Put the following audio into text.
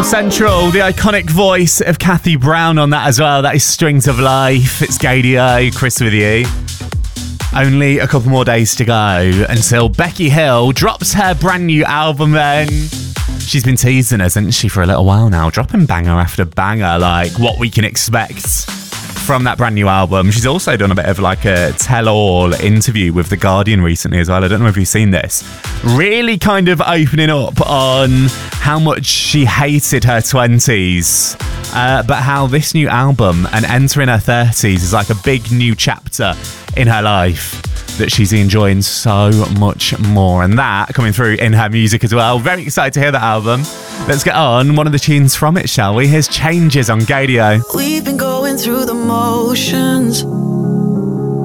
Soul Central, the iconic voice of Kathy Brown on that as well. That is Strings of Life. It's Gaydio, Chris with you. Only a couple more days to go until Becky Hill drops her brand new album then. She's been teasing us, hasn't she, for a little while now, dropping banger after banger, like what we can expect from that brand new album. She's also done a bit of like a tell-all interview with The Guardian recently as well. I don't know if you've seen this. Really kind of opening up on how much she hated her 20s, but how this new album and entering her 30s is like a big new chapter in her life that she's enjoying so much more. And that coming through in her music as well. Very excited to hear that album. Let's get on one of the tunes from it, shall we? Here's Changes on Gaydio. We've been going through the motions,